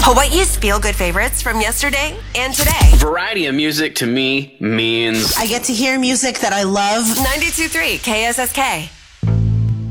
Hawaii's feel-good favorites from yesterday and today. Variety of music to me means I get to hear music that I love. 92.3 KSSK.